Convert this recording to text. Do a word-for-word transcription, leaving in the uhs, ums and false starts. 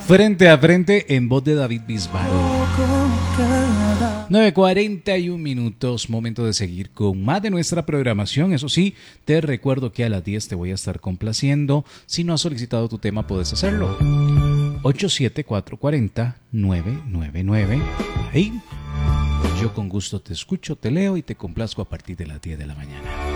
Frente a frente en voz de David Bisbal. nueve cuarenta y un minutos, momento de seguir con más de nuestra programación. Eso sí, te recuerdo que a las diez te voy a estar complaciendo. Si no has solicitado tu tema, puedes hacerlo. ocho siete cuatro cuatro cero nueve nueve nueve. Ahí, yo con gusto te escucho, te leo y te complazco a partir de las diez de la mañana.